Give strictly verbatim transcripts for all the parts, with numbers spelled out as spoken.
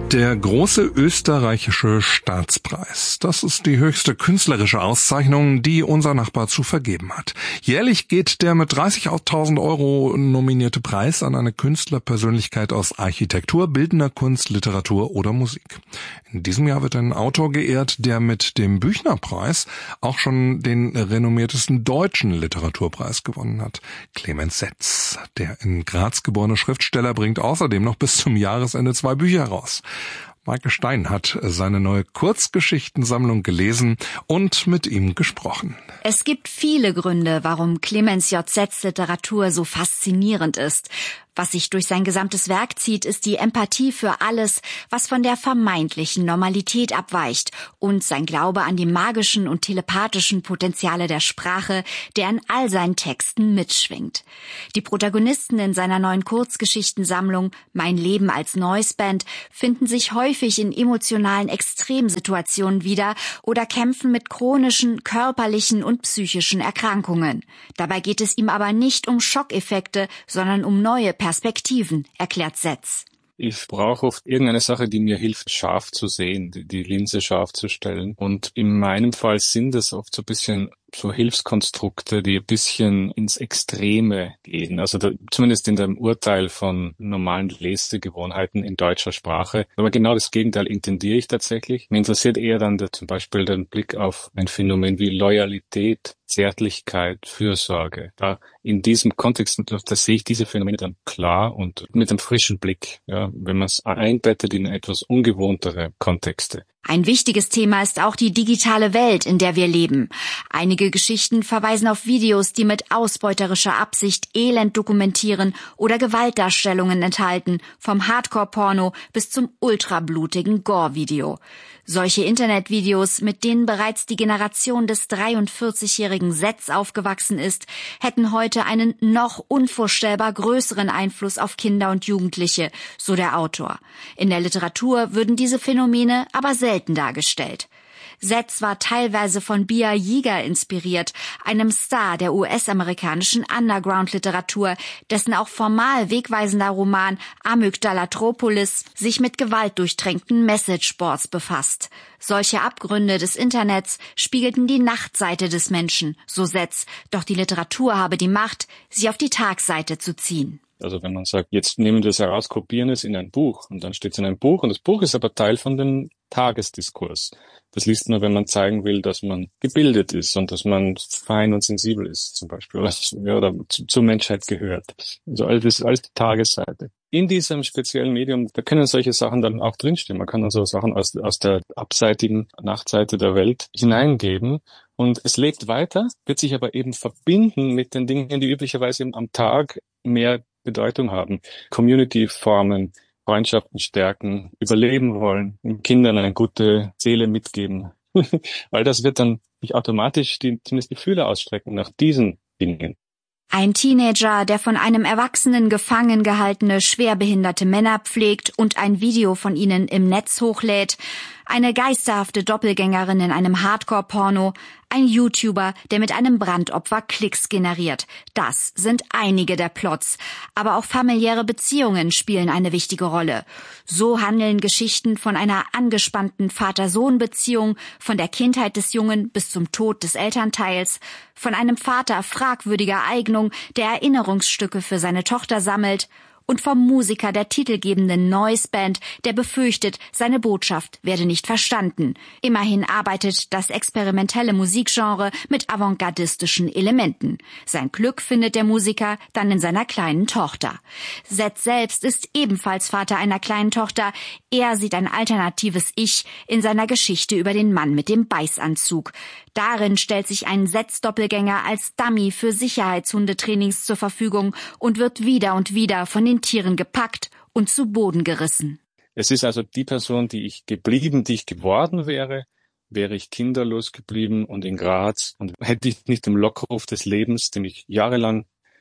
Der große österreichische Staatspreis. Das ist die höchste künstlerische Auszeichnung, die unser Nachbar zu vergeben hat. Jährlich geht der mit dreißigtausend Euro nominierte Preis an eine Künstlerpersönlichkeit aus Architektur, bildender Kunst, Literatur oder Musik. In diesem Jahr wird ein Autor geehrt, der mit dem Büchnerpreis auch schon den renommiertesten deutschen Literaturpreis gewonnen hat. Clemens Setz, der in Graz geborene Schriftsteller, bringt außerdem noch bis zum Jahresende zwei Bücher raus. Maike Stein hat seine neue Kurzgeschichtensammlung gelesen und mit ihm gesprochen. Es gibt viele Gründe, warum Clemens J. Setz Literatur so faszinierend ist. Was sich durch sein gesamtes Werk zieht, ist die Empathie für alles, was von der vermeintlichen Normalität abweicht und sein Glaube an die magischen und telepathischen Potenziale der Sprache, der in all seinen Texten mitschwingt. Die Protagonisten in seiner neuen Kurzgeschichtensammlung Mein Leben als Noiseband finden sich häufig in emotionalen Extremsituationen wieder oder kämpfen mit chronischen, körperlichen und psychischen Erkrankungen. Dabei geht es ihm aber nicht um Schockeffekte, sondern um neue Perspektiven, erklärt Setz. Ich brauche oft irgendeine Sache, die mir hilft, scharf zu sehen, die Linse scharf zu stellen. Und in meinem Fall sind es oft so ein bisschen so Hilfskonstrukte, die ein bisschen ins Extreme gehen. Also da, zumindest in dem Urteil von normalen Lesegewohnheiten in deutscher Sprache. Aber genau das Gegenteil intendiere ich tatsächlich. Mir interessiert eher dann der, zum Beispiel der Blick auf ein Phänomen wie Loyalität, Zärtlichkeit, Fürsorge. Da in diesem Kontext, da sehe ich diese Phänomene dann klar und mit einem frischen Blick, ja, wenn man es einbettet in etwas ungewohntere Kontexte. Ein wichtiges Thema ist auch die digitale Welt, in der wir leben. Einige Geschichten verweisen auf Videos, die mit ausbeuterischer Absicht Elend dokumentieren oder Gewaltdarstellungen enthalten, vom Hardcore-Porno bis zum ultrablutigen Gore-Video. Solche Internetvideos, mit denen bereits die Generation des dreiundvierzigjährigen Setz aufgewachsen ist, hätten heute einen noch unvorstellbar größeren Einfluss auf Kinder und Jugendliche, so der Autor. In der Literatur würden diese Phänomene aber selten dargestellt. Setz war teilweise von Bia Yeager inspiriert, einem Star der U S-amerikanischen Underground-Literatur, dessen auch formal wegweisender Roman Amygdalatropolis sich mit gewaltdurchtränkten Messageboards befasst. Solche Abgründe des Internets spiegelten die Nachtseite des Menschen, so Setz, doch die Literatur habe die Macht, sie auf die Tagseite zu ziehen. Also wenn man sagt, jetzt nehmen wir es heraus, kopieren es in ein Buch und dann steht es in einem Buch und das Buch ist aber Teil von dem Tagesdiskurs. Das liest man, wenn man zeigen will, dass man gebildet ist und dass man fein und sensibel ist zum Beispiel oder, oder zu, zur Menschheit gehört. Also alles als die Tagesseite. In diesem speziellen Medium, da können solche Sachen dann auch drinstehen. Man kann also Sachen aus, aus der abseitigen Nachtseite der Welt hineingeben. Und es lebt weiter, wird sich aber eben verbinden mit den Dingen, die üblicherweise am Tag mehr Bedeutung haben. Community formen, Freundschaften stärken, überleben wollen, Kindern eine gute Seele mitgeben. Weil das wird dann nicht automatisch die, zumindest die Fühler ausstrecken nach diesen Dingen. Ein Teenager, der von einem Erwachsenen gefangen gehaltene, schwerbehinderte Männer pflegt und ein Video von ihnen im Netz hochlädt, eine geisterhafte Doppelgängerin in einem Hardcore-Porno, ein YouTuber, der mit einem Brandopfer Klicks generiert. Das sind einige der Plots. Aber auch familiäre Beziehungen spielen eine wichtige Rolle. So handeln Geschichten von einer angespannten Vater-Sohn-Beziehung, von der Kindheit des Jungen bis zum Tod des Elternteils, von einem Vater fragwürdiger Eignung, der Erinnerungsstücke für seine Tochter sammelt, und vom Musiker der titelgebenden Noiseband, der befürchtet, seine Botschaft werde nicht verstanden. Immerhin arbeitet das experimentelle Musikgenre mit avantgardistischen Elementen. Sein Glück findet der Musiker dann in seiner kleinen Tochter. Setz selbst ist ebenfalls Vater einer kleinen Tochter. Er sieht ein alternatives Ich in seiner Geschichte über den Mann mit dem Beißanzug. Darin stellt sich ein Setz-Doppelgänger als Dummy für Sicherheitshundetrainings zur Verfügung und wird wieder und wieder von den Tieren gepackt und zu Boden gerissen. Es ist also die Person, die ich geblieben, die ich geworden wäre, wäre ich kinderlos geblieben und in Graz und hätte ich nicht dem Lockruf des Lebens, dem ich jahrelang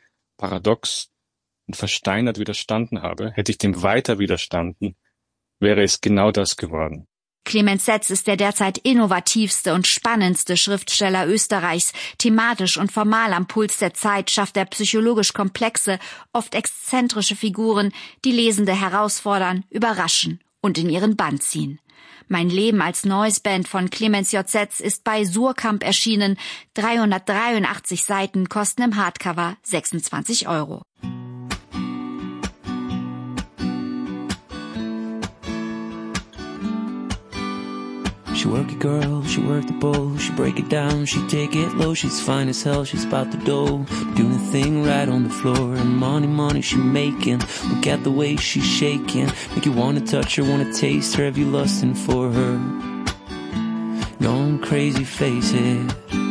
paradox und versteinert widerstanden habe, hätte ich dem weiter widerstanden, wäre es genau das geworden. Clemens Setz ist der derzeit innovativste und spannendste Schriftsteller Österreichs. Thematisch und formal am Puls der Zeit schafft er psychologisch komplexe, oft exzentrische Figuren, die Lesende herausfordern, überraschen und in ihren Bann ziehen. Mein Leben als Noise-Band von Clemens J. Setz ist bei Surkamp erschienen. dreihundertdreiundachtzig Seiten kosten im Hardcover sechsundzwanzig Euro. She work it, girl, she work the bowl, she break it down, she take it low, she's fine as hell, she's about the dough, doing the thing right on the floor, and money, money she making, look at the way she's shaking, make you wanna touch her, wanna taste her, have you lusting for her, going crazy, face it.